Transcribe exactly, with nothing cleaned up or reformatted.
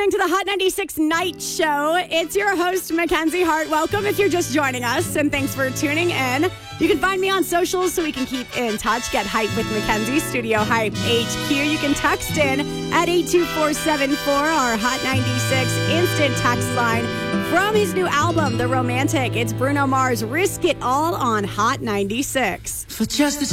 listening to the Hot ninety-six Night Show. It's your host, Mackenzie Hart. Welcome if you're just joining us, and thanks for tuning in. You can find me on socials so we can keep in touch. Get hype with Mackenzie, Studio Hype H Q. You can text in at eight two four seven four, our Hot ninety-six instant text line. From his new album, The Romantic, it's Bruno Mars, Risk It All on Hot ninety-six. For just a